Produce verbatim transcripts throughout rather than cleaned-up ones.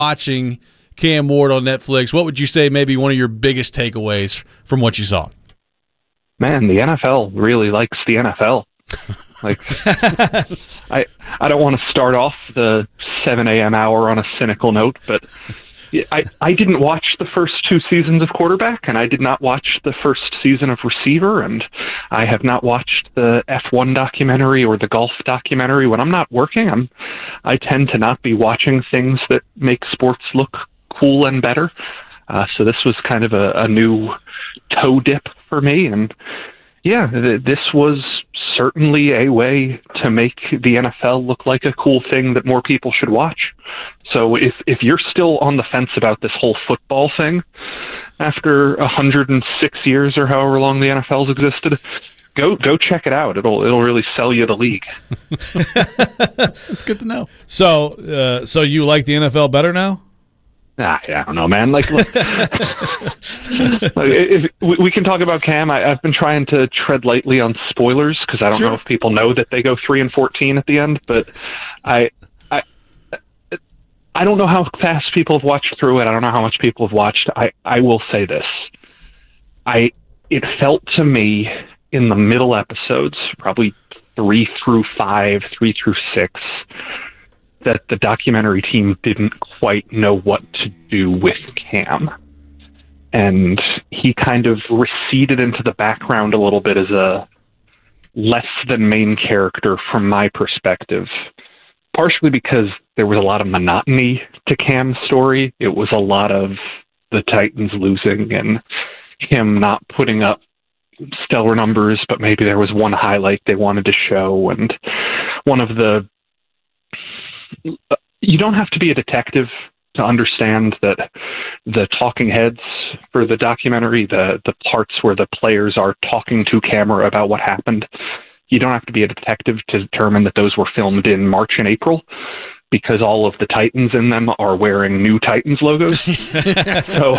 watching Cam Ward on Netflix, what would you say maybe one of your biggest takeaways from what you saw? Man, the N F L really likes the N F L. Like, I I don't want to start off the seven a.m. hour on a cynical note, but I, I didn't watch the first two seasons of quarterback, and I did not watch the first season of receiver, and I have not watched the F one documentary or the golf documentary. When I'm not working, I'm I tend to not be watching things that make sports look cool and better. Uh, so this was kind of a, a new toe dip for me, and yeah, th- this was certainly a way to make the N F L look like a cool thing that more people should watch. So if if you're still on the fence about this whole football thing, after one hundred six years or however long the N F L's existed, go go check it out. It'll it'll really sell you the league. It's good to know. So uh, so you like the N F L better now? Ah, yeah, I don't know, man. Like, look, if, we, we can talk about Cam. I, I've been trying to tread lightly on spoilers because I don't Sure. know if people know that they go three and fourteen at the end. But I, I, I don't know how fast people have watched through it. I don't know how much people have watched. I, I will say this: I, it felt to me in the middle episodes, probably three through five, three through six, that the documentary team didn't quite know what to do with Cam. And he kind of receded into the background a little bit as a less than main character from my perspective, partially because there was a lot of monotony to Cam's story. It was a lot of the Titans losing and him not putting up stellar numbers, but maybe there was one highlight they wanted to show. And one of the You don't have to be a detective to understand that the talking heads for the documentary, the, the parts where the players are talking to camera about what happened, you don't have to be a detective to determine that those were filmed in March and April, because all of the Titans in them are wearing new Titans logos. so,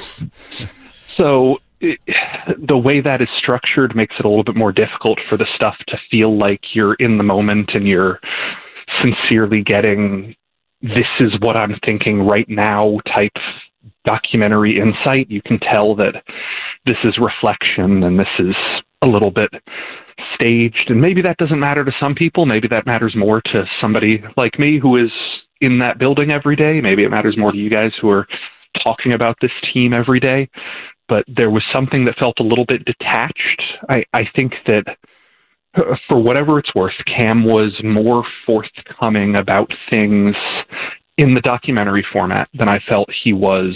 so it, the way that is structured makes it a little bit more difficult for the stuff to feel like you're in the moment and you're sincerely getting this is what I'm thinking right now type documentary insight. You can tell that this is reflection and this is a little bit staged, and maybe that doesn't matter to some people. Maybe that matters more to somebody like me who is in that building every day. Maybe it matters more to you guys who are talking about this team every day. But there was something that felt a little bit detached. I, I think that for whatever it's worth, Cam was more forthcoming about things in the documentary format than I felt he was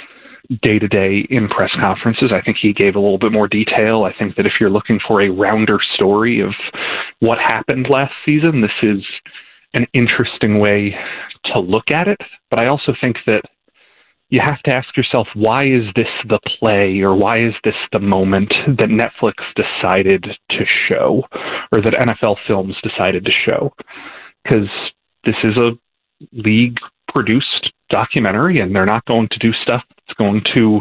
day to day in press conferences. I think he gave a little bit more detail. I think that if you're looking for a rounder story of what happened last season, this is an interesting way to look at it. But I also think that you have to ask yourself, why is this the play, or why is this the moment that Netflix decided to show, or that N F L Films decided to show? Because this is a league-produced documentary, and they're not going to do stuff that's going to,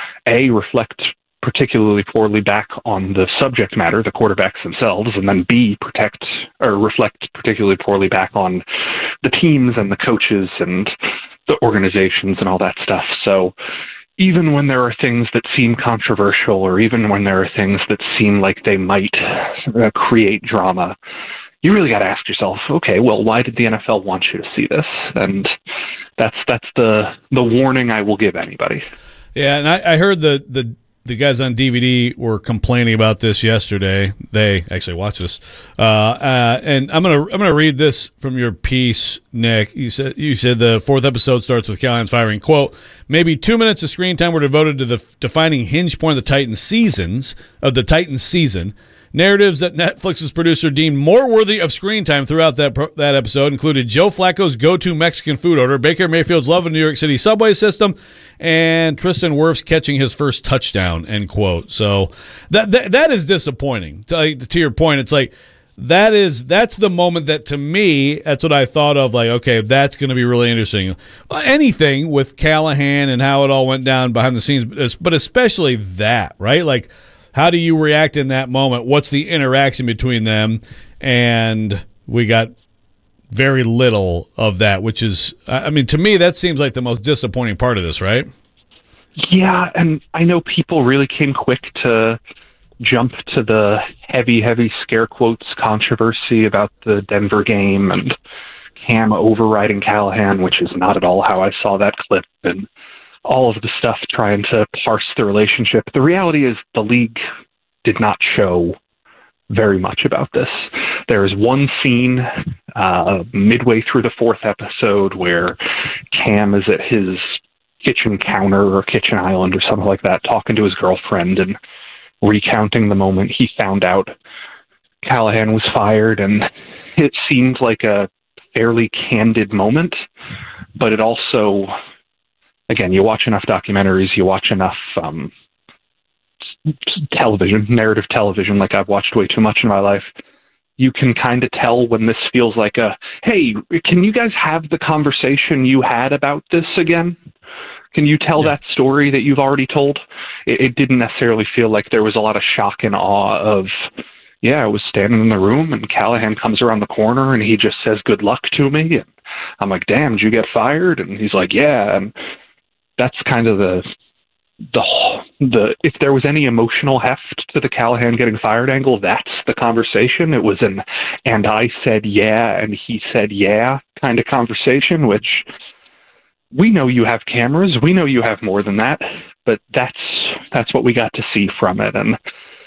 A, reflect particularly poorly back on the subject matter, the quarterbacks themselves, and then B, protect or reflect particularly poorly back on the teams and the coaches and the organizations and all that stuff. So even when there are things that seem controversial, or even when there are things that seem like they might uh, create drama, you really got to ask yourself, okay, well, why did the N F L want you to see this? And that's that's the the warning I will give anybody. Yeah, and I, I heard the, the the guys on D V D were complaining about this yesterday. They actually watched this, uh, uh, and I'm gonna I'm gonna read this from your piece, Nick. You said you said the fourth episode starts with Callahan's firing. Quote: maybe two minutes of screen time were devoted to the defining hinge point of the Titans seasons of the Titans season. Narratives that Netflix's producer deemed more worthy of screen time throughout that pro- that episode included Joe Flacco's go-to Mexican food order, Baker Mayfield's love of New York City subway system, and Tristan Wirfs catching his first touchdown, end quote. So that that, that is disappointing. To, to your point, it's like that is that's the moment that, to me, that's what I thought of, like, okay, that's going to be really interesting. Well, anything with Callahan and how it all went down behind the scenes, but especially that, right? Like, how do you react in that moment? What's the interaction between them? And we got very little of that, which is, I mean, to me, that seems like the most disappointing part of this, right? Yeah, and I know people really came quick to jump to the heavy, heavy scare quotes controversy about the Denver game and Cam overriding Callahan, which is not at all how I saw that clip, and all of the stuff trying to parse the relationship. The reality is the league did not show very much about this. There is one scene uh, midway through the fourth episode where Cam is at his kitchen counter or kitchen island or something like that, talking to his girlfriend and recounting the moment he found out Callahan was fired. And it seemed like a fairly candid moment, but it also, again, you watch enough documentaries, you watch enough um, television, narrative television, like I've watched way too much in my life, you can kind of tell when this feels like a, hey, can you guys have the conversation you had about this again? Can you tell yeah. that story that you've already told? It, it didn't necessarily feel like there was a lot of shock and awe of, yeah, I was standing in the room and Callahan comes around the corner and he just says good luck to me. And I'm like, damn, did you get fired? And he's like, yeah. And that's kind of the, the, the, if there was any emotional heft to the Callahan getting fired angle, that's the conversation. It was an, and I said, yeah, and he said, yeah, kind of conversation, which we know you have cameras. We know you have more than that, but that's, that's what we got to see from it. And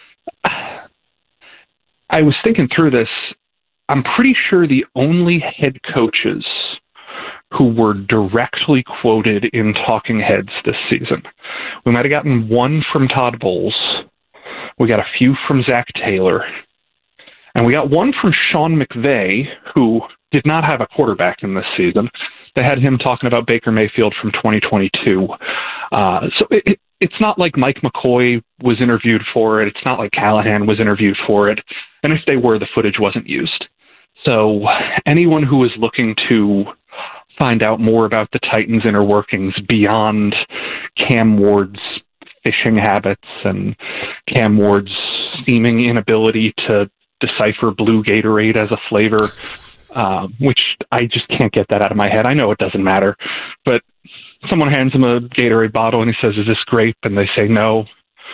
I was thinking through this. I'm pretty sure the only head coaches who were directly quoted in talking heads this season, we might have gotten one from Todd Bowles. We got a few from Zach Taylor. And we got one from Sean McVay, who did not have a quarterback in this season. They had him talking about Baker Mayfield from twenty twenty-two. Uh, so it, it's not like Mike McCoy was interviewed for it. It's not like Callahan was interviewed for it. And if they were, the footage wasn't used. So anyone who is looking to find out more about the Titans' inner workings beyond Cam Ward's fishing habits and Cam Ward's seeming inability to decipher blue Gatorade as a flavor, uh, which I just can't get that out of my head. I know it doesn't matter, but someone hands him a Gatorade bottle and he says, is this grape? And they say no.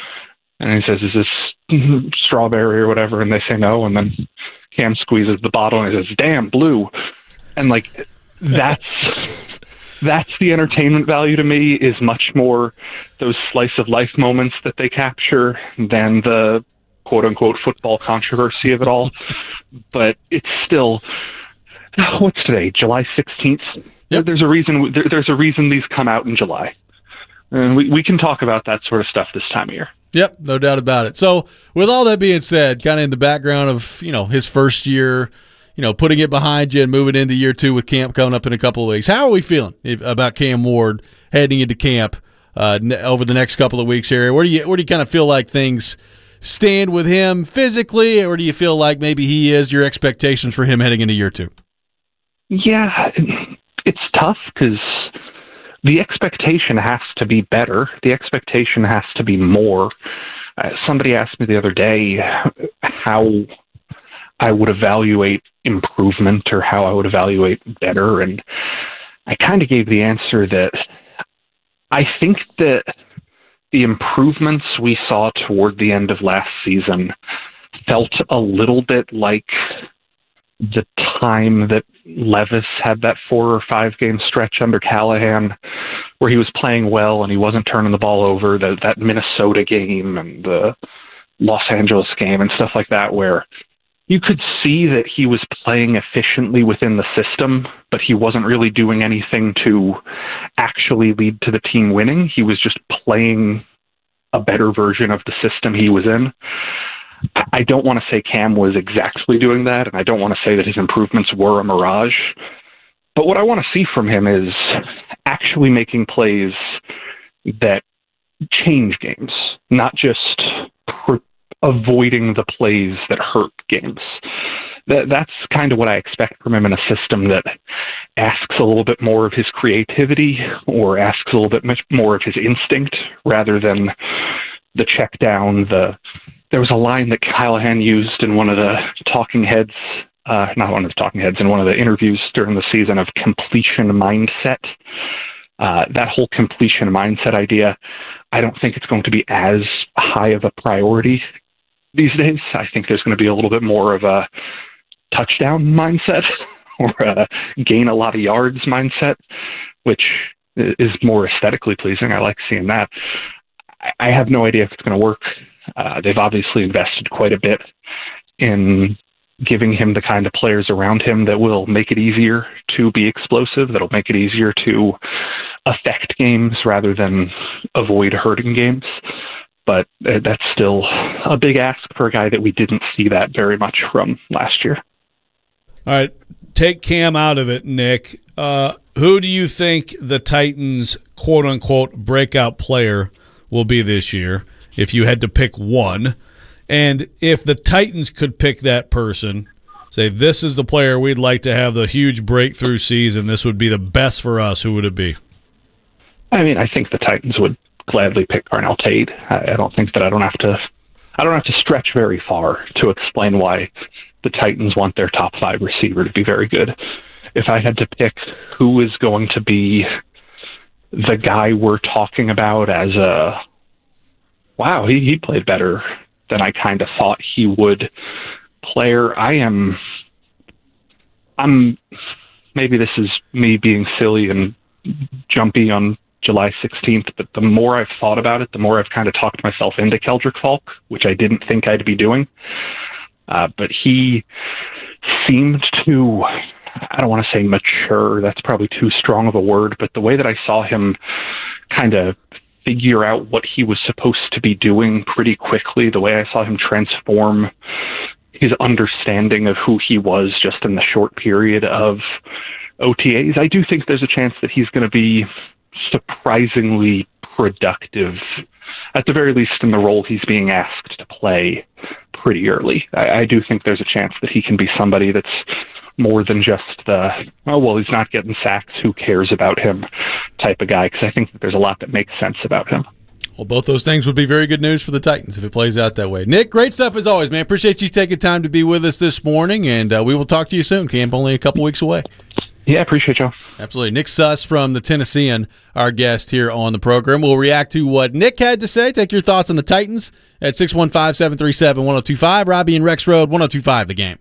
And he says, is this strawberry or whatever? And they say no. And then Cam squeezes the bottle and he says, damn, blue. And like, that's that's the entertainment value to me, is much more those slice of life moments that they capture than the quote unquote football controversy of it all. But it's still, what's today, July sixteenth? Yep. There's a reason. There, there's a reason these come out in July, and we we can talk about that sort of stuff this time of year. Yep, no doubt about it. So, with all that being said, kind of in the background of, you know, his first year, you know, putting it behind you and moving into year two with camp coming up in a couple of weeks, how are we feeling about Cam Ward heading into camp uh, over the next couple of weeks here? Where do you where do you kind of feel like things stand with him physically, or do you feel like maybe he is your expectations for him heading into year two? Yeah, it's tough because the expectation has to be better. The expectation has to be more. Uh, somebody asked me the other day how I would evaluate improvement or how I would evaluate better. And I kind of gave the answer that I think that the improvements we saw toward the end of last season felt a little bit like the time that Levis had that four or five game stretch under Callahan where he was playing well and he wasn't turning the ball over, the, that Minnesota game and the Los Angeles game and stuff like that, where you could see that he was playing efficiently within the system, but he wasn't really doing anything to actually lead to the team winning. He was just playing a better version of the system he was in. I don't want to say Cam was exactly doing that, and I don't want to say that his improvements were a mirage. But what I want to see from him is actually making plays that change games, not just pr- avoiding the plays that hurt games. That, that's kind of what I expect from him in a system that asks a little bit more of his creativity or asks a little bit much more of his instinct rather than the check down. The There was a line that Callahan used in one of the talking heads uh, not one of the talking heads, in one of the interviews during the season of completion mindset. Uh, that whole completion mindset idea, I don't think it's going to be as high of a priority these days. I think there's going to be a little bit more of a touchdown mindset or a gain a lot of yards mindset, which is more aesthetically pleasing. I like seeing that. I have no idea if it's going to work. Uh, they've obviously invested quite a bit in giving him the kind of players around him that will make it easier to be explosive, that'll make it easier to affect games rather than avoid hurting games. But that's still a big ask for a guy that we didn't see that very much from last year. All right, take Cam out of it, Nick. Uh, who do you think the Titans' quote-unquote breakout player will be this year if you had to pick one? And if the Titans could pick that person, say, this is the player we'd like to have the huge breakthrough season, this would be the best for us, who would it be? I mean, I think the Titans would gladly pick Darnell Tate. I, I don't think that I don't have to I don't have to stretch very far to explain why the Titans want their top five receiver to be very good. If I had to pick who is going to be the guy we're talking about as a, wow, he, he played better than I kind of thought he would player, I am, I'm, maybe this is me being silly and jumpy on July sixteenth, but the more I've thought about it, the more I've kind of talked myself into Keldrick Falk, which I didn't think I'd be doing. Uh, but he seemed to, I don't want to say mature, that's probably too strong of a word, but the way that I saw him kind of figure out what he was supposed to be doing pretty quickly, the way I saw him transform his understanding of who he was just in the short period of O T As, I do think there's a chance that he's going to be surprisingly productive, at the very least in the role he's being asked to play pretty early. I, I do think there's a chance that he can be somebody that's more than just the, oh, well, he's not getting sacks, who cares about him type of guy, because I think that there's a lot that makes sense about him. Well, both those things would be very good news for the Titans if it plays out that way. Nick, great stuff as always, man. Appreciate you taking time to be with us this morning, and uh, we will talk to you soon. Camp only a couple weeks away. Yeah, appreciate y'all. Absolutely. Nick Suss from the Tennessean, our guest here on the program. We'll react to what Nick had to say. Take your thoughts on the Titans at six one five, seven three seven, one oh two five. Robbie and Rex Road, one oh two five The Game.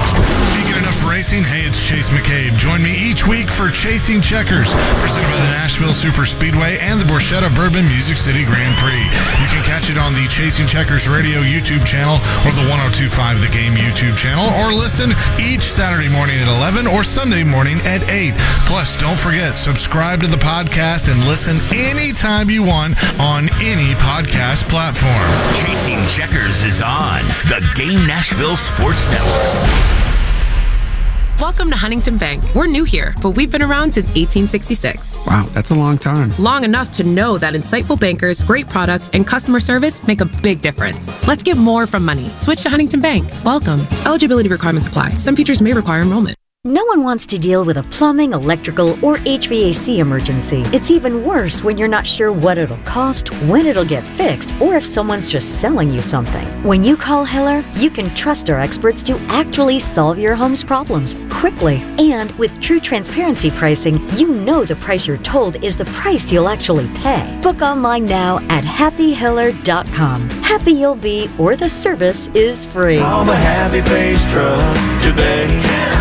Racing. Hey, it's Chase McCabe. Join me each week for Chasing Checkers, presented by the Nashville Super Speedway and the Borchetta Bourbon Music City Grand Prix. You can catch it on the Chasing Checkers Radio YouTube channel or the one oh two five The Game YouTube channel, or listen each Saturday morning at eleven or Sunday morning at eight. Plus, don't forget, subscribe to the podcast and listen anytime you want on any podcast platform. Chasing Checkers is on the Game Nashville Sports Network. Welcome to Huntington Bank. We're new here, but we've been around since eighteen sixty-six. Wow, that's a long time. Long enough to know that insightful bankers, great products, and customer service make a big difference. Let's get more from money. Switch to Huntington Bank. Welcome. Eligibility requirements apply. Some features may require enrollment. No one wants to deal with a plumbing, electrical, or H V A C emergency. It's even worse when you're not sure what it'll cost, when it'll get fixed, or if someone's just selling you something. When you call Hiller, you can trust our experts to actually solve your home's problems quickly. And with true transparency pricing, you know the price you're told is the price you'll actually pay. Book online now at happy hiller dot com. Happy you'll be, or the service is free. Call the Happy Face Truck today.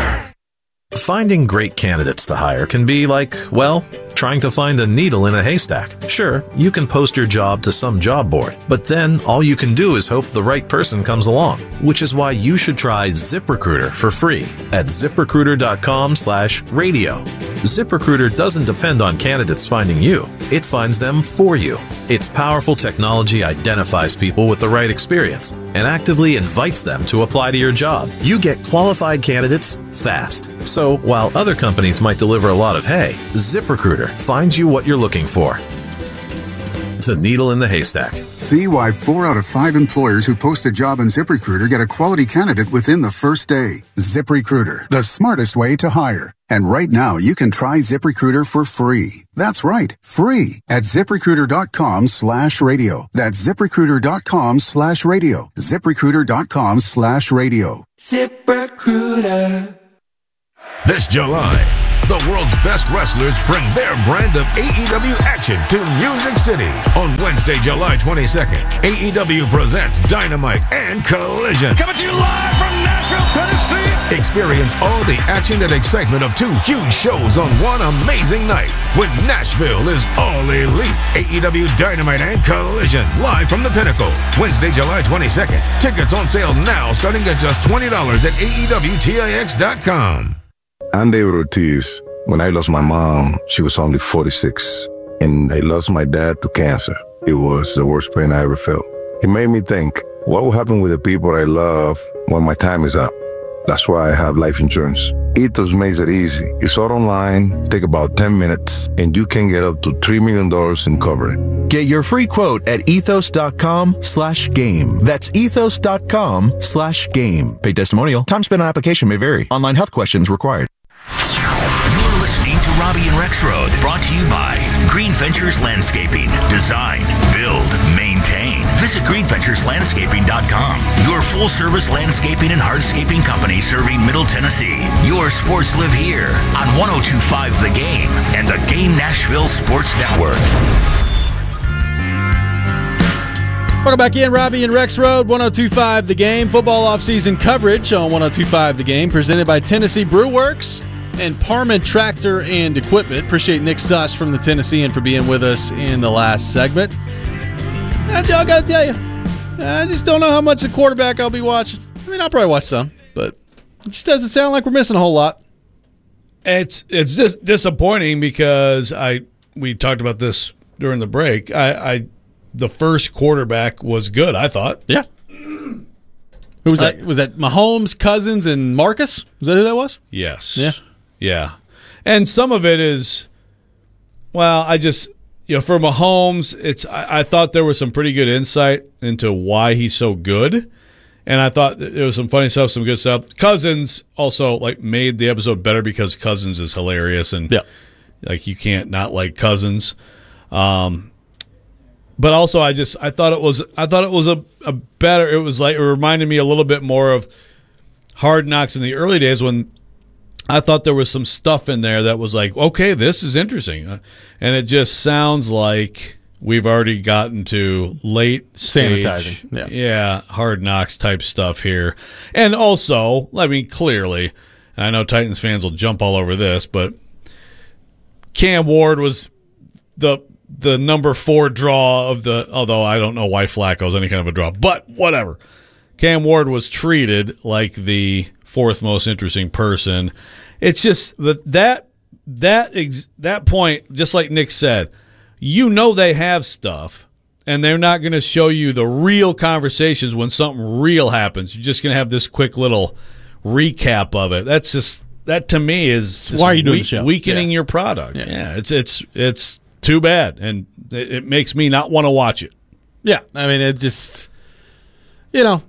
Finding great candidates to hire can be like, well, trying to find a needle in a haystack. Sure, you can post your job to some job board, but then all you can do is hope the right person comes along, which is why you should try ZipRecruiter for free at ZipRecruiter.com slash radio. ZipRecruiter doesn't depend on candidates finding you. It finds them for you. Its powerful technology identifies people with the right experience and actively invites them to apply to your job. You get qualified candidates fast. So while other companies might deliver a lot of hay, ZipRecruiter finds you what you're looking for. The needle in the haystack. See why four out of five employers who post a job on ZipRecruiter get a quality candidate within the first day. ZipRecruiter, the smartest way to hire. And right now, you can try ZipRecruiter for free. That's right, free at ZipRecruiter.com slash radio. That's ZipRecruiter.com slash radio. ZipRecruiter.com slash radio. ZipRecruiter. This July, the world's best wrestlers bring their brand of A E W action to Music City. On Wednesday, July twenty-second, A E W presents Dynamite and Collision. Coming to you live from Nashville, Tennessee. Experience all the action and excitement of two huge shows on one amazing night when Nashville is all elite. A E W Dynamite and Collision, live from the Pinnacle. Wednesday, July twenty-second. Tickets on sale now, starting at just twenty dollars at A E W T I X dot com. I'm David Ortiz. When I lost my mom, she was only forty-six, and I lost my dad to cancer. It was the worst pain I ever felt. It made me think, what will happen with the people I love when my time is up? That's why I have life insurance. Ethos makes it easy. It's all online, take about ten minutes, and you can get up to three million dollars in coverage. Get your free quote at ethos.com slash game. That's ethos.com slash game. Paid testimonial. Time spent on application may vary. Online health questions required. You're listening to Robbie and Rexroad, brought to you by Green Ventures Landscaping. Design, build, maintain. Visit green ventures landscaping dot com. Your full-service landscaping and hardscaping company serving Middle Tennessee. Your sports live here on one oh two point five The Game and the Game Nashville Sports Network. Welcome back in, Robbie and Rexroad, one oh two point five The Game. Football offseason coverage on one oh two point five The Game, presented by Tennessee Brew Works and Parman Tractor and Equipment. Appreciate Nick Suss from the Tennessean for being with us in the last segment. And y'all got to tell you, I just don't know how much of quarterback I'll be watching. I mean, I'll probably watch some, but it just doesn't sound like we're missing a whole lot. It's it's just disappointing because I we talked about this during the break. I, I the first quarterback was good, I thought. Yeah. Who was that? Was that Mahomes, Cousins, and Marcus? Was that who that was? Yes. Yeah. Yeah. And some of it is, well, I just, you know, for Mahomes, it's I, I thought there was some pretty good insight into why he's so good. And I thought there was some funny stuff, some good stuff. Cousins also like made the episode better because Cousins is hilarious and yeah. like you can't not like Cousins. Um, but also I just I thought it was I thought it was a, a better it was like it reminded me a little bit more of Hard Knocks in the early days when I thought there was some stuff in there that was like, okay, this is interesting. Uh, and it just sounds like we've already gotten to late stage, sanitizing. Yeah. yeah, Hard Knocks type stuff here. And also, I mean, clearly, I know Titans fans will jump all over this, but Cam Ward was the the number four draw of the, although I don't know why Flacco's any kind of a draw, but whatever. Cam Ward was treated like the fourth most interesting person. It's just that that that ex- that point, just like Nick said, you know they have stuff, and they're not going to show you the real conversations when something real happens. You're just going to have this quick little recap of it. That's just that to me is why are you doing the show? Weakening Yeah. your product. Yeah. yeah, it's it's it's too bad, and it, it makes me not want to watch it. Yeah, I mean, it just, you know,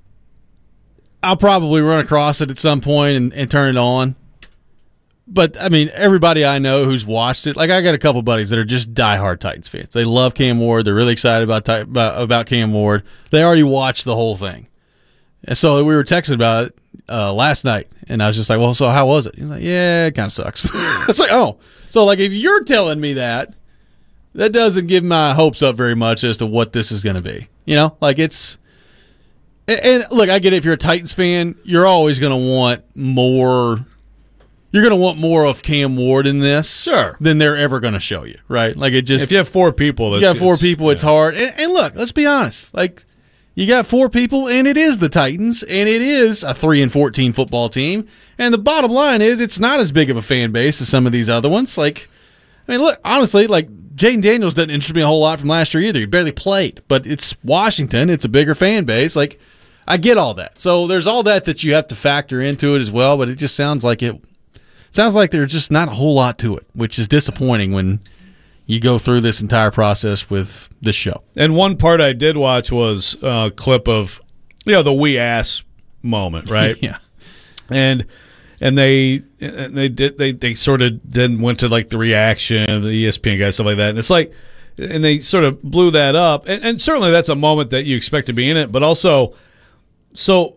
I'll probably run across it at some point and, and turn it on. But, I mean, everybody I know who's watched it, like I got a couple buddies that are just diehard Titans fans. They love Cam Ward. They're really excited about about, about Cam Ward. They already watched the whole thing. And so we were texting about it uh, last night, and I was just like, well, so how was it? He's like, yeah, it kind of sucks. It's like, oh. So, like, if you're telling me that, that doesn't give my hopes up very much as to what this is going to be. You know, like it's – and look, I get it. If you're a Titans fan, you're always going to want more – you're going to want more of Cam Ward in this sure. than they're ever going to show you, right? Like it just if you have four people, that's, you got four people, yeah. it's hard. And, and look, let's be honest. Like you got four people, and it is the Titans, and it is a three and fourteen football team. And the bottom line is, it's not as big of a fan base as some of these other ones. Like, I mean, look, honestly, like Jaden Daniels doesn't interest me a whole lot from last year either. He barely played, but it's Washington. It's a bigger fan base. Like, I get all that. So there's all that that you have to factor into it as well. But it just sounds like it. Sounds like there's just not a whole lot to it, which is disappointing when you go through this entire process with this show. And one part I did watch was a clip of, you know, the we ass moment, right? Yeah. And and they and they did they, they sort of then went to like the reaction, the E S P N guys, stuff like that. And it's like, and they sort of blew that up. And, and certainly that's a moment that you expect to be in it, but also, so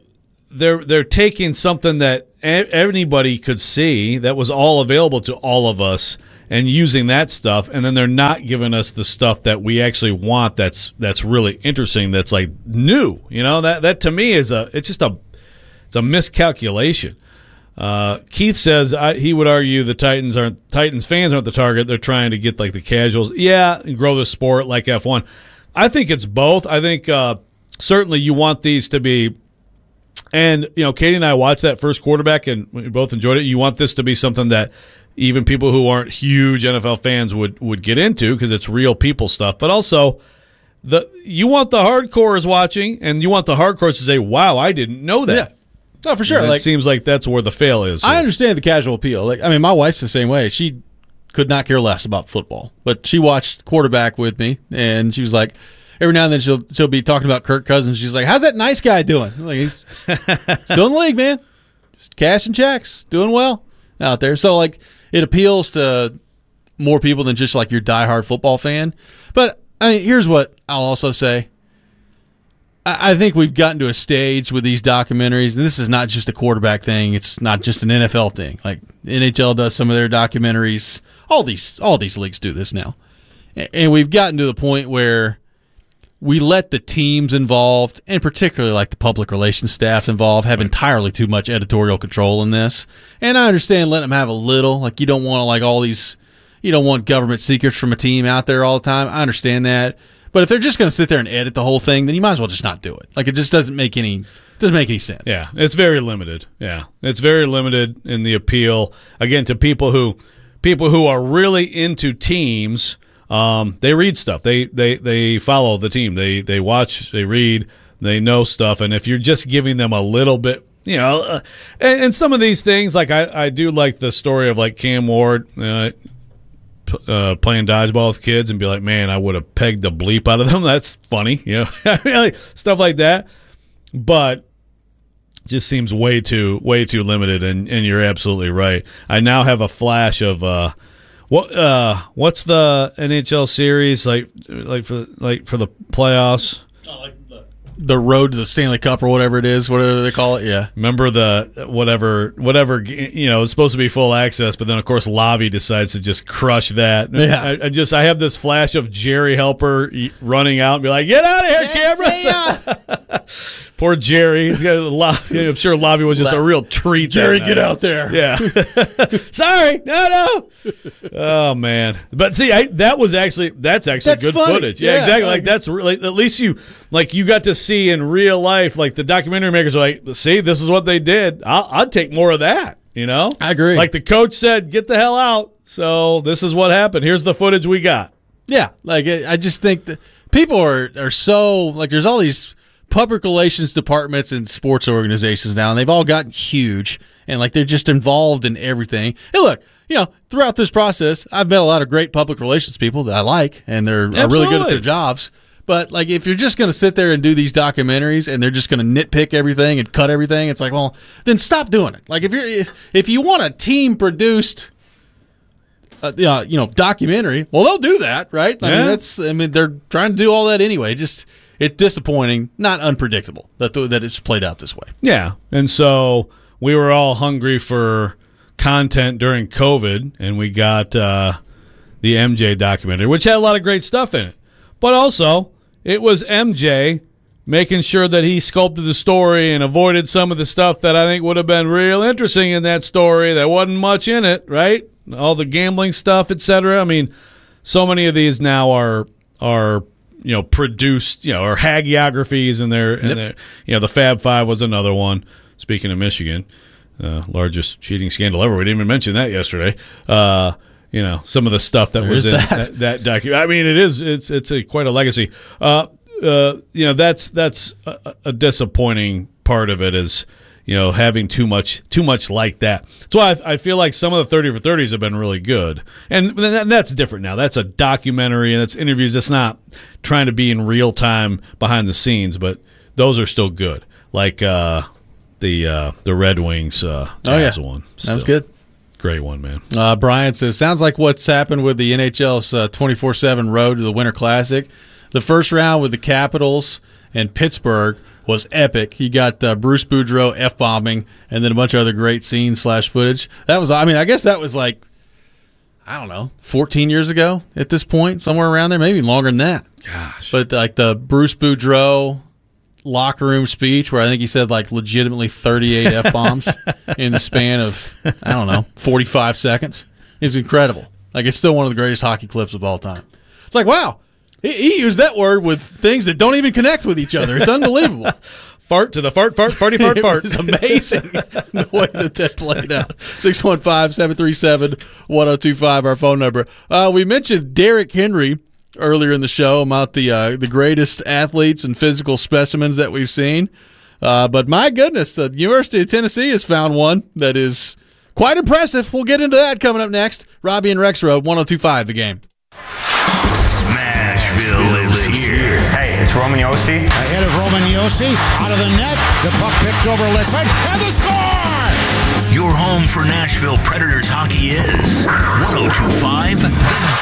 they're they're taking something that anybody could see that was all available to all of us and using that stuff, and then they're not giving us the stuff that we actually want. That's that's really interesting. That's like new. You know, that that to me is a it's just a it's a miscalculation. Uh, Keith says I, he would argue the Titans aren't Titans fans aren't the target. They're trying to get like the casuals, yeah, and grow the sport like F one. I think it's both. I think uh, certainly you want these to be, and you know, Katie and I watched that first quarterback, and we both enjoyed it. You want this to be something that even people who aren't huge N F L fans would would get into because it's real people stuff. But also, the you want the hardcores watching, and you want the hardcores to say, "Wow, I didn't know that." Yeah. No, for sure. And like, it seems like that's where the fail is. I understand the casual appeal. Like, I mean, my wife's the same way. She could not care less about football, but she watched quarterback with me, and she was like, every now and then she'll she'll be talking about Kirk Cousins. She's like, "How's that nice guy doing?" I'm like, he's still in the league, man. Just cashing checks, doing well out there. So like, it appeals to more people than just like your diehard football fan. But I mean, here's what I'll also say. I think we've gotten to a stage with these documentaries, and this is not just a quarterback thing. It's not just an N F L thing. Like N H L does some of their documentaries. All these all these leagues do this now. And we've gotten to the point where we let the teams involved, and particularly like the public relations staff involved, have entirely too much editorial control in this. And I understand letting them have a little. Like you don't want to like all these, you don't want government secrets from a team out there all the time. I understand that. But if they're just going to sit there and edit the whole thing, then you might as well just not do it. Like it just doesn't make any doesn't make any sense. Yeah, it's very limited. Yeah, it's very limited in the appeal again to people who people who are really into teams. Um, they read stuff. They they they follow the team. They they watch. They read. They know stuff. And if you're just giving them a little bit, you know, uh, and, and some of these things, like I I do like the story of like Cam Ward. Uh, Uh, playing dodgeball with kids and be like, man, I would have pegged the bleep out of them. That's funny, you know, I mean, like, stuff like that. But just seems way too way too limited. And, and you're absolutely right. I now have a flash of uh, what uh, what's the N H L series like like for like for the playoffs? Oh, like the, the road to the Stanley Cup or whatever it is, whatever they call it. Yeah, remember the whatever whatever you know it's supposed to be full access, but then of course Lavi decides to just crush that. Yeah, I, I just I have this flash of Jerry Helper running out and be like, "Get out of here, cameras!" Poor Jerry. He's got a lot. I'm sure Lavi was just a real treat. Jerry, get out there. Yeah. Sorry. No, no. Oh man. But see, I, that was actually that's actually that's good funny. footage. Yeah, yeah, exactly. Like that's really at least you like you got to see in real life. Like the documentary makers are like, see, this is what they did. I'll, I'd take more of that. You know. I agree. Like the coach said, get the hell out. So this is what happened. Here's the footage we got. Yeah. Like I just think that people are are so like there's all these public relations departments and sports organizations now, and they've all gotten huge, and like they're just involved in everything. Hey, look, you know, throughout this process, I've met a lot of great public relations people that I like, and they're are really good at their jobs. But like, if you're just going to sit there and do these documentaries, and they're just going to nitpick everything and cut everything, it's like, well, then stop doing it. Like, if you're if, if you want a team produced, uh, you know, documentary, well, they'll do that, right? I Yeah. mean, that's I mean, they're trying to do all that anyway. Just it's disappointing, not unpredictable that th- that it's played out this way. Yeah, and so we were all hungry for content during COVID, and we got uh, the M J documentary, which had a lot of great stuff in it. But also, it was M J making sure that he sculpted the story and avoided some of the stuff that I think would have been real interesting in that story. There wasn't much in it, right? All the gambling stuff, et cetera. I mean, so many of these now are are. you know, produced, you know, or hagiographies and their, and Yep. their, you know, the Fab Five was another one. Speaking of Michigan, uh, largest cheating scandal ever. We didn't even mention that yesterday. Uh, you know, some of the stuff that There was is in that. that, that document. I mean, it is, it's, it's a, quite a legacy. Uh, uh, you know, that's, that's a, a disappointing part of it is, you know, having too much, too much like that. That's why I, I feel like some of the thirty for thirties have been really good, and, and that's different now. That's a documentary and that's interviews. It's not trying to be in real time behind the scenes, but those are still good. Like uh, the uh, the Red Wings. Uh, Oh, yeah. one. That was Still. good. Great one, man. Uh, Brian says, sounds like what's happened with the N H L's uh, twenty-four seven road to the Winter Classic. The first round with the Capitals and Pittsburgh was epic. You got uh, Bruce Boudreau F-bombing and then a bunch of other great scenes slash footage. That was, I mean, I guess that was like, I don't know, fourteen years ago at this point, somewhere around there, maybe longer than that. Gosh. But like the Bruce Boudreau locker room speech where I think he said like legitimately thirty-eight F-bombs in the span of, I don't know, forty-five seconds. It was incredible. Like, it's still one of the greatest hockey clips of all time. It's like, wow, he, he used that word with things that don't even connect with each other. It's unbelievable. Fart to the fart, fart, farty, fart, fart. It's amazing the way that that played out. six one five, seven three seven, one oh two five, our phone number. Uh, we mentioned Derrick Henry earlier in the show about the uh, the greatest athletes and physical specimens that we've seen. Uh, but my goodness, the University of Tennessee has found one that is quite impressive. We'll get into that coming up next. Robbie and Rexroad, one oh two five The Game. Smashville lives here. Hey, it's Roman Yossi. Ahead of Roman Yossi, out of the net, the puck picked over Lisson, and the score! Your home for Nashville Predators hockey is one oh two five The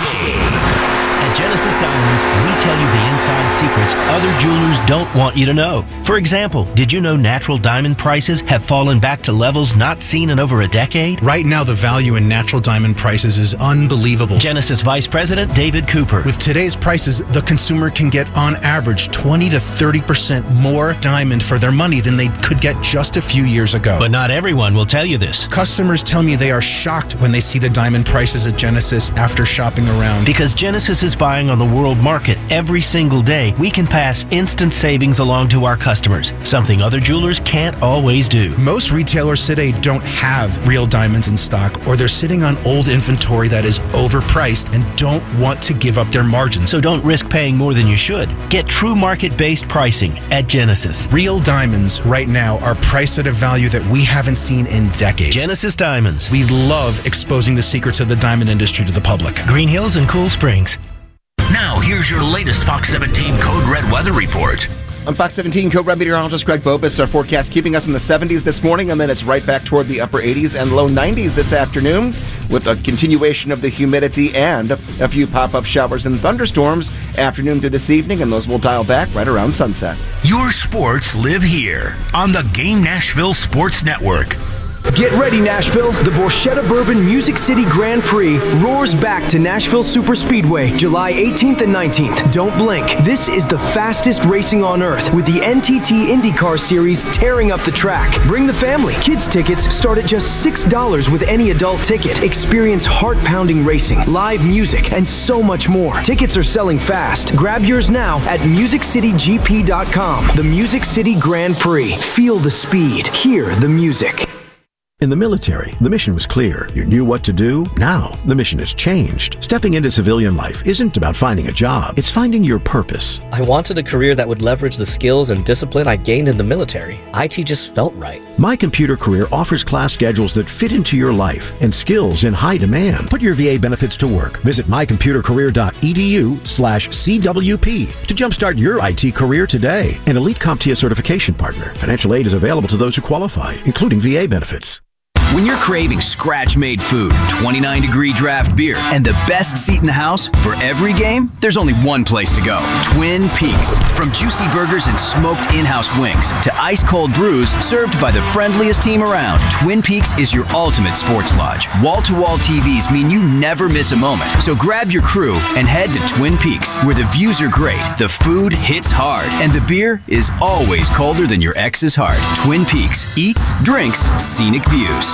Game. At Genesis Diamonds, we tell you the inside secrets other jewelers don't want you to know. For example, did you know natural diamond prices have fallen back to levels not seen in over a decade? Right now, the value in natural diamond prices is unbelievable. Genesis Vice President David Cooper. With today's prices, the consumer can get on average twenty to thirty percent more diamond for their money than they could get just a few years ago. But not everyone will tell you this. Customers tell me they are shocked when they see the diamond prices at Genesis after shopping around. Because Genesis is buying on the world market every single day, we can pass instant savings along to our customers, something other jewelers can't always do. Most retailers today don't have real diamonds in stock, or they're sitting on old inventory that is overpriced and don't want to give up their margins. So don't risk paying more than you should. Get true market-based pricing at Genesis. Real diamonds right now are priced at a value that we haven't seen in decades. Genesis Diamonds. We love exposing the secrets of the diamond industry to the public. Green Hills and Cool Springs. Now, here's your latest Fox seventeen Code Red weather report. On Fox seventeen, Code Red meteorologist Greg Bopus, our forecast keeping us in the seventies this morning, and then it's right back toward the upper eighties and low nineties this afternoon, with a continuation of the humidity and a few pop-up showers and thunderstorms afternoon through this evening, and those will dial back right around sunset. Your sports live here on the Game Nashville Sports Network. Get ready, Nashville. The Borchetta Bourbon Music City Grand Prix roars back to Nashville Superspeedway July eighteenth and nineteenth. Don't blink. This is the fastest racing on earth, with the N T T IndyCar Series tearing up the track. Bring the family. Kids tickets start at just six dollars with any adult ticket. Experience heart-pounding racing, live music, and so much more. Tickets are selling fast. Grab yours now at music city g p dot com. The Music City Grand Prix. Feel the speed. Hear the music. In the military, the mission was clear. You knew what to do. Now, the mission has changed. Stepping into civilian life isn't about finding a job. It's finding your purpose. I wanted a career that would leverage the skills and discipline I gained in the military. I T just felt right. My Computer Career offers class schedules that fit into your life and skills in high demand. Put your V A benefits to work. Visit my computer career dot e d u slash c w p to jumpstart your I T career today. An Elite CompTIA certification partner. Financial aid is available to those who qualify, including V A benefits. When you're craving scratch-made food, twenty-nine degree draft beer, and the best seat in the house for every game, there's only one place to go. Twin Peaks. From juicy burgers and smoked in-house wings to ice-cold brews served by the friendliest team around, Twin Peaks is your ultimate sports lodge. Wall-to-wall T Vs mean you never miss a moment. So grab your crew and head to Twin Peaks, where the views are great, the food hits hard, and the beer is always colder than your ex's heart. Twin Peaks. Eats, drinks, scenic views.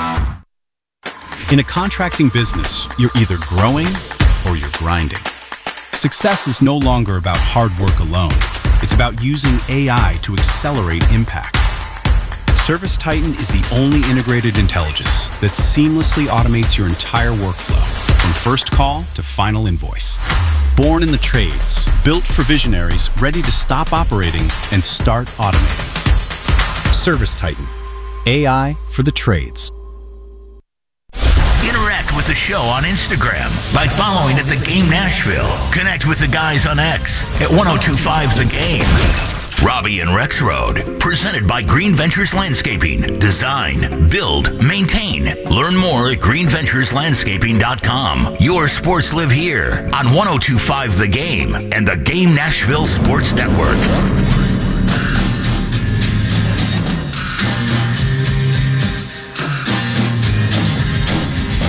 In a contracting business, you're either growing or you're grinding. Success is no longer about hard work alone. It's about using A I to accelerate impact. ServiceTitan is the only integrated intelligence that seamlessly automates your entire workflow, from first call to final invoice. Born in the trades, built for visionaries ready to stop operating and start automating. ServiceTitan. A I for the trades. Interact with the show on Instagram by following at The Game Nashville. Connect with the guys on X at ten twenty-five The Game. Robbie and Rexroad, presented by Green Ventures Landscaping. Design, build, maintain. Learn more at green ventures landscaping dot com. Your sports live here on ten twenty-five The Game and the Game Nashville Sports Network.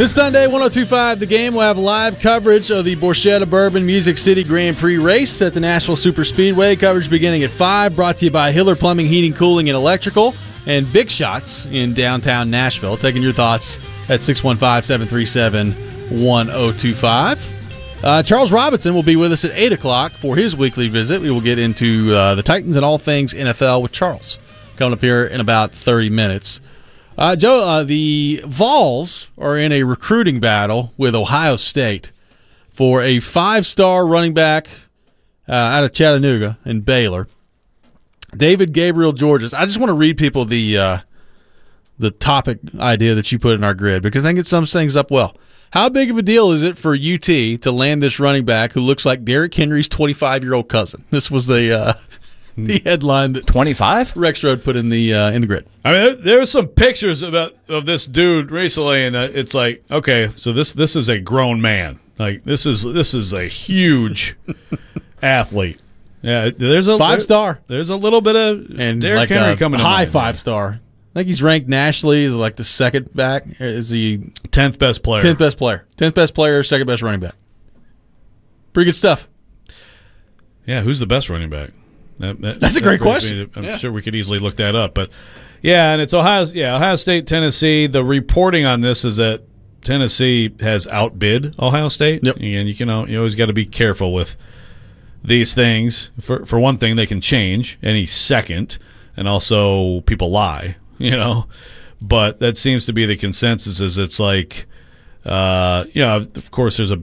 This Sunday, one oh two point five The Game will have live coverage of the Borchetta Bourbon Music City Grand Prix race at the Nashville Super Speedway. Coverage beginning at five, brought to you by Hiller Plumbing, Heating, Cooling, and Electrical, and Big Shots in downtown Nashville. Taking your thoughts at six one five, seven three seven, one oh two five. Uh, Charles Robinson will be with us at eight o'clock for his weekly visit. We will get into uh, the Titans and all things N F L with Charles coming up here in about thirty minutes. Uh, Joe, uh, the Vols are in a recruiting battle with Ohio State for a five-star running back uh, out of Chattanooga and Baylor, David Gabriel Georges. I just want to read people the uh, the topic idea that you put in our grid because I think it sums things up well. How big of a deal is it for U T to land this running back who looks like Derrick Henry's twenty-five-year-old cousin? This was the uh, the headline that twenty-five Rexroad put in the uh, in the grid. I mean, there's some pictures about of this dude recently, and uh, it's like, okay, so this this is a grown man. Like this is this is a huge athlete. Yeah, there's a five star. There's a little bit of and Derrick like Henry a coming in high mind, five star. I think he's ranked nationally as like the second back. Is he tenth best player? Tenth best player. Tenth best player. Second best running back. Pretty good stuff. Yeah, who's the best running back? That, that, That's a that great brings me question. to- I'm Yeah. sure we could easily look that up, but yeah, and it's Ohio. Yeah, Ohio State, Tennessee. The reporting on this is that Tennessee has outbid Ohio State. Yep. And you can al- you always got to be careful with these things. For for one thing, they can change any second, and also people lie. You know, but that seems to be the consensus. Is it's like, uh, you know, of course, there's a.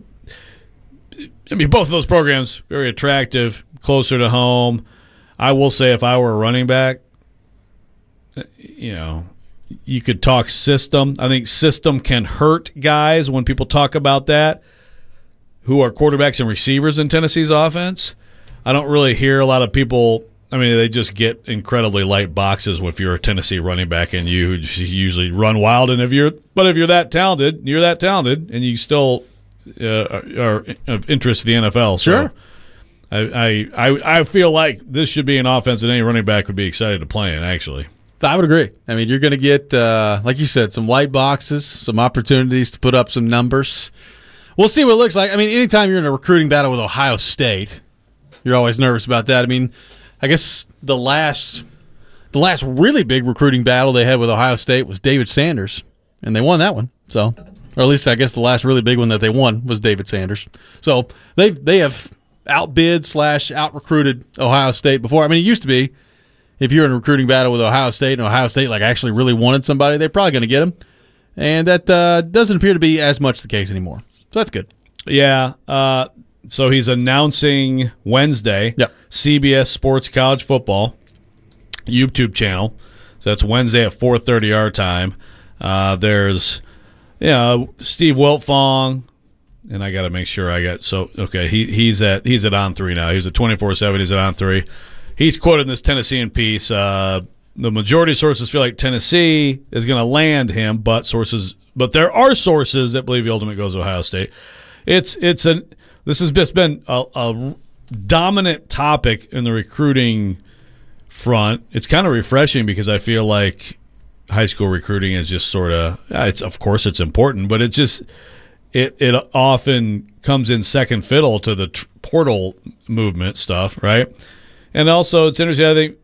I mean, both of those programs very attractive, closer to home. I will say, if I were a running back, you know, you could talk system. I think system can hurt guys when people talk about that, who are quarterbacks and receivers in Tennessee's offense. I don't really hear a lot of people. I mean, they just get incredibly light boxes if you're a Tennessee running back, and you usually run wild. And if you're, but if you're that talented, you're that talented, and you still uh, are of interest to the N F L. So Sure. I, I I I feel like this should be an offense that any running back would be excited to play in. Actually, I would agree. I mean, you're going to get, uh, like you said, some light boxes, some opportunities to put up some numbers. We'll see what it looks like. I mean, anytime you're in a recruiting battle with Ohio State, you're always nervous about that. I mean, I guess the last the last really big recruiting battle they had with Ohio State was David Sanders, and they won that one. So, or at least I guess the last really big one that they won was David Sanders. So they they have outbid slash out recruited Ohio State before. I mean, it used to be if you're in a recruiting battle with Ohio State and Ohio State like actually really wanted somebody, they're probably going to get them, and that uh, doesn't appear to be as much the case anymore. So that's good. yeah. Uh, so he's announcing Wednesday. Yep. C B S Sports College Football YouTube channel. So that's Wednesday at four thirty our time. Uh, there's, you know, Steve Wiltfong, and I got to make sure I got so okay. He he's at he's at On Three now. He's at twenty four seven. He's at On Three. He's quoted in this Tennessean piece. Uh, the majority of sources feel like Tennessee is going to land him, but sources, but there are sources that believe he ultimately goes to Ohio State. It's it's an this has just been a, a dominant topic in the recruiting front. It's kind of refreshing because I feel like high school recruiting is just sort of it's of course it's important, but it just it it often comes in second fiddle to the tr- portal movement stuff, right? And also it's interesting. I think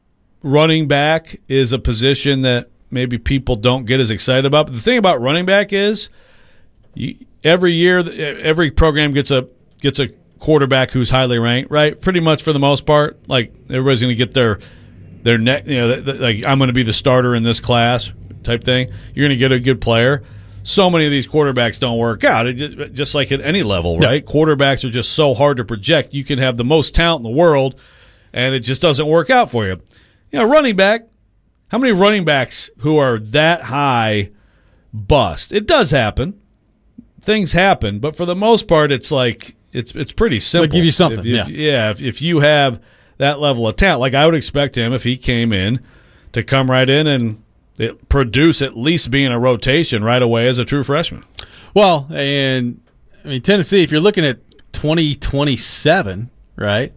running back is a position that maybe people don't get as excited about. But the thing about running back is you, every year every program gets a gets a quarterback who's highly ranked, right? Pretty much for the most part, like everybody's going to get their their neck, you know, th- th- like I'm going to be the starter in this class type thing. You're going to get a good player. So many of these quarterbacks don't work out. It just, just like at any level, right? Yeah. Quarterbacks are just so hard to project. You can have the most talent in the world, and it just doesn't work out for you. You know, running back. How many running backs who are that high bust? It does happen. Things happen, but for the most part, it's like it's it's pretty simple. They'll give you something, If, if, yeah. yeah. If, if you have that level of talent, like I would expect him if he came in to come right in and it produce at least being a rotation right away as a true freshman. Well, and I mean Tennessee, if you're looking at twenty twenty-seven, right?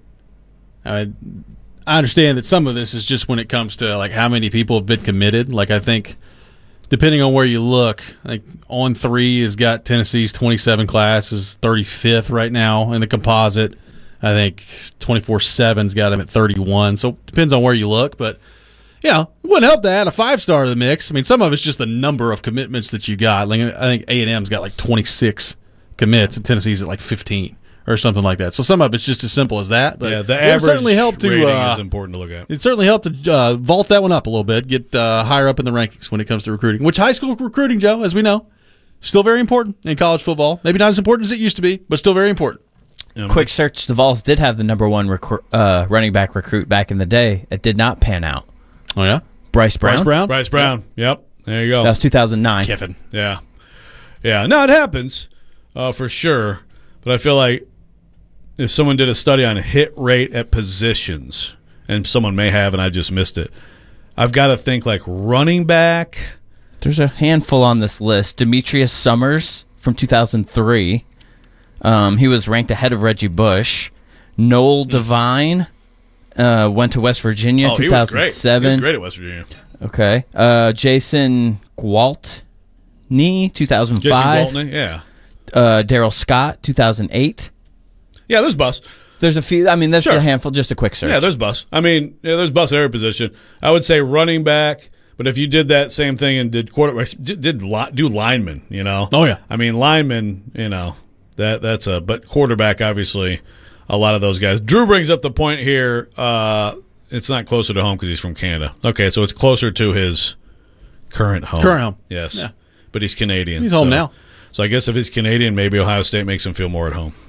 I mean, I understand that some of this is just when it comes to like how many people have been committed. Like I think depending on where you look, like On Three has got Tennessee's twenty-seven class is thirty-fifth right now in the composite. I think twenty-four seven's got him at thirty-one. So it depends on where you look, but you know, it wouldn't help to add a five-star to the mix. I mean, some of it's just the number of commitments that you got. Like I think A and M's got like twenty-six commits, and Tennessee's at like fifteen or something like that. So some of it's just as simple as that. But yeah, the it average certainly help to, rating uh, is important to look at. It certainly helped to uh, vault that one up a little bit, get uh, higher up in the rankings when it comes to recruiting. Which high school recruiting, Joe, as we know, still very important in college football. Maybe not as important as it used to be, but still very important. Quick search, the Vols did have the number one recru- uh, running back recruit back in the day. It did not pan out. Oh, yeah? Bryce Brown? Bryce Brown? Bryce Brown. Yep. yep. There you go. That was two thousand nine. Kiffin. Yeah. Yeah. No, it happens uh, for sure. But I feel like if someone did a study on hit rate at positions, and someone may have and I just missed it, I've got to think like running back. There's a handful on this list. Demetrius Summers from two thousand three. Um, he was ranked ahead of Reggie Bush. Noel Devine uh, went to West Virginia in oh, two thousand seven. He was great. He was great at West Virginia. Okay. Uh, Jason Gwaltney, two thousand five. Jason Gwaltney, yeah. Uh, Daryl Scott, two thousand eight. Yeah, there's bus. There's a few. I mean, that's Sure. a handful. Just a quick search. Yeah, there's bus. I mean, yeah, there's bus at every position. I would say running back, but if you did that same thing and did quarterback, did, did li- do linemen, you know? Oh, yeah. I mean, linemen, you know, that that's a, but quarterback, obviously, a lot of those guys. Drew brings up the point here, uh, it's not closer to home because he's from Canada. Okay, so it's closer to his current home. Current home. Yes. Yeah. But he's Canadian. He's home so- now. So I guess if he's Canadian, maybe Ohio State makes him feel more at home.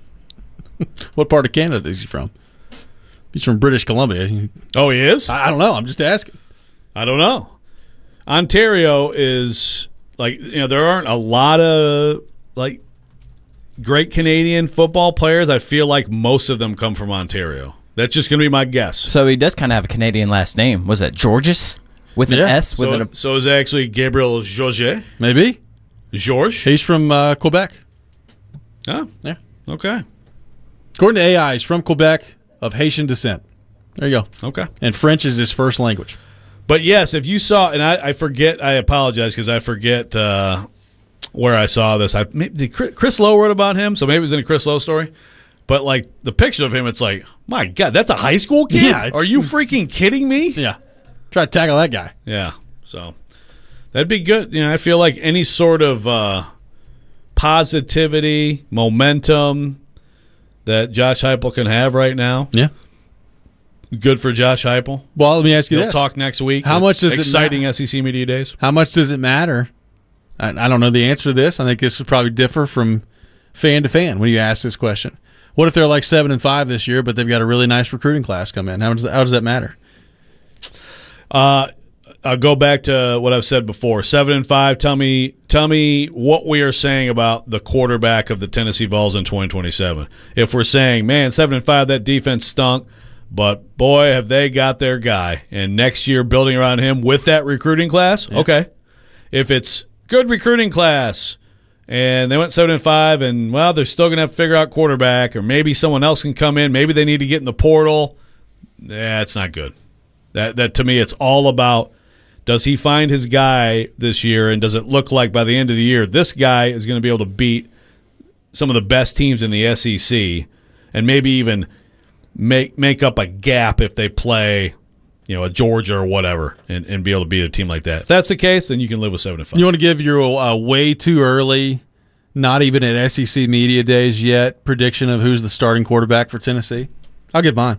What part of Canada is he from? He's from British Columbia. Oh, he is? I, I don't know. I'm just asking. I don't know. Ontario is like, you know, there aren't a lot of like great Canadian football players. I feel like most of them come from Ontario. That's just going to be my guess. So he does kind of have a Canadian last name. Was that Georges with an Yeah. S? With So, an, so is it actually Gabriel Georges? Maybe. Georges? He's from uh, Quebec. Oh, Yeah. okay. According to A I, he's from Quebec of Haitian descent. There you go. Okay. And French is his first language. But yes, if you saw, and I, I forget, I apologize because I forget uh, where I saw this. I maybe, did Chris, Chris Lowe wrote about him, so maybe it was in a Chris Lowe story. But like the picture of him, it's like, my God, that's a high school kid? Yeah, it's- Are you freaking kidding me? Yeah. Try to tackle that guy. Yeah. So that'd be good. You know, I feel like any sort of uh, positivity, momentum that Josh Heupel can have right now. Yeah. Good for Josh Heupel. Well, let me ask you He'll this. talk next week. How much does it exciting ma- S E C Media Days? How much does it matter? I, I don't know the answer to this. I think this would probably differ from fan to fan when you ask this question. What if they're like seven and five this year, but they've got a really nice recruiting class come in? How does that, how does that matter? Uh, I'll go back to what I've said before. Seven and five. Tell me, tell me what we are saying about the quarterback of the Tennessee Vols in twenty twenty-seven. If we're saying, man, seven and five, that defense stunk, but boy, have they got their guy. And next year, building around him with that recruiting class, Yeah. okay. If it's good recruiting class, and they went seven and five, and well, they're still going to have to figure out quarterback, or maybe someone else can come in. Maybe they need to get in the portal. That's not good. That that to me, it's all about. Does he find his guy this year, and does it look like by the end of the year this guy is going to be able to beat some of the best teams in the S E C and maybe even make make up a gap if they play, you know, a Georgia or whatever and, and be able to beat a team like that? If that's the case, then you can live with seven and five. You want to give your uh, way too early, not even at S E C Media Days yet, prediction of who's the starting quarterback for Tennessee? I'll give mine.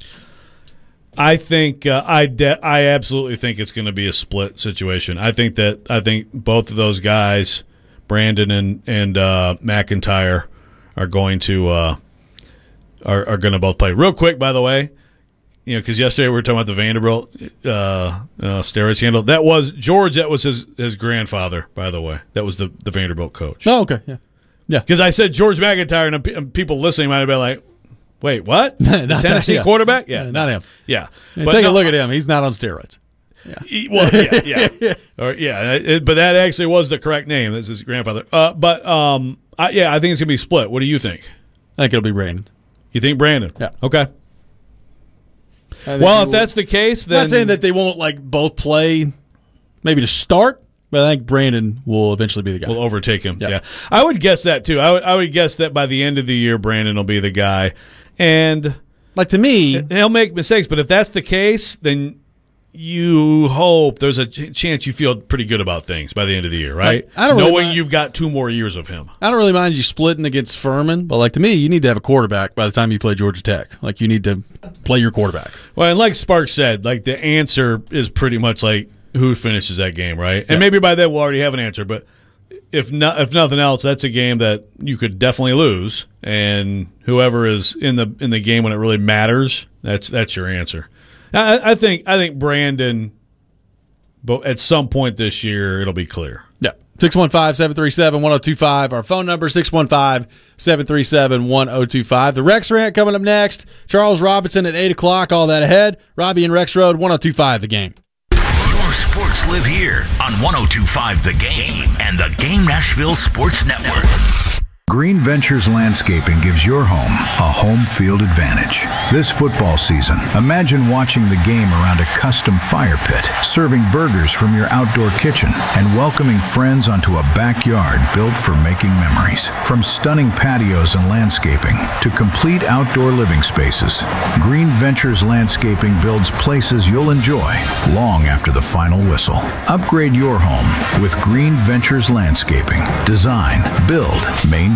I think uh, I de- I absolutely think it's going to be a split situation. I think that I think both of those guys, Brandon and and uh, McIntyre, are going to uh, are are going to both play. Real quick, by the way, you know, because yesterday we were talking about the Vanderbilt uh, uh, steroid scandal. That was George. That was his his grandfather, by the way. That was the, the Vanderbilt coach. Oh, okay, yeah, yeah. Because I said George McIntyre, and, and people listening might have been like, "Wait, what? The Not Tennessee that, yeah. quarterback? Yeah, Yeah, not him. Yeah, And but take no, a look at him. He's not on steroids. Yeah. He- Well, yeah, yeah, or, yeah. It, but that actually was the correct name. This is his grandfather. Uh, but um, I, yeah, I think it's gonna be split. What do you think? I think it'll be Brandon. You think Brandon? Yeah. Okay. I think Well, he if will- that's the case, I'm then not saying that they won't like both play, maybe to start, But I think Brandon will eventually be the guy. Will overtake him. Yeah. yeah. I would guess that, too. I would, I would guess that by the end of the year, Brandon will be the guy. And like to me, he'll make mistakes. But if that's the case, then you hope there's a ch- chance you feel pretty good about things by the end of the year, right? Like, I don't Knowing really mind, you've got two more years of him. I don't really mind you splitting against Furman, but like to me, you need to have a quarterback by the time you play Georgia Tech. Like you need to play your quarterback. Well, and like Sparks said, like the answer is pretty much like who finishes that game, right? And yeah. maybe by then we'll already have an answer, but if not, if nothing else, that's a game that you could definitely lose, and whoever is in the in the game when it really matters, that's that's your answer. I, I think I think Brandon, but at some point this year, it'll be clear. Yeah. six one five, seven three seven, one oh two five. Our phone number, six one five, seven three seven, one oh two five. The Rex Rant coming up next. Charles Robinson at eight o'clock. All that ahead. Robbie and Rex Road, one oh two five The Game. Your sports live here on one oh two five The Game and the Game Nashville Sports Network. Green Ventures Landscaping gives your home a home field advantage. This football season, imagine watching the game around a custom fire pit, serving burgers from your outdoor kitchen, and welcoming friends onto a backyard built for making memories. From stunning patios and landscaping to complete outdoor living spaces, Green Ventures Landscaping builds places you'll enjoy long after the final whistle. Upgrade your home with Green Ventures Landscaping. Design, build, maintain.